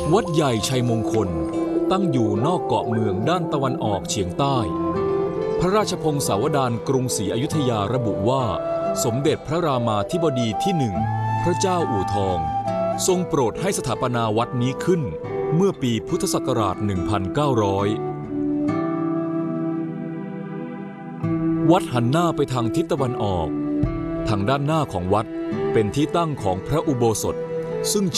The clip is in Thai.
วัดใหญ่ชัยมงคลตั้งอยู่นอกเกาะเมืองด้านตะวันออกเฉียงใต้พระราชพงศาวดารกรุงศรีอยุธยาระบุว่าสมเด็จพระรามาธิบดีที่หนึ่งพระเจ้าอู่ทองทรงโปรดให้สถาปนาวัดนี้ขึ้นเมื่อปีพุทธศักราช 1900 วัดหันหน้าไปทางทิศตะวันออกทางด้านหน้าของวัดเป็นที่ตั้งของพระอุโบสถซึ่ง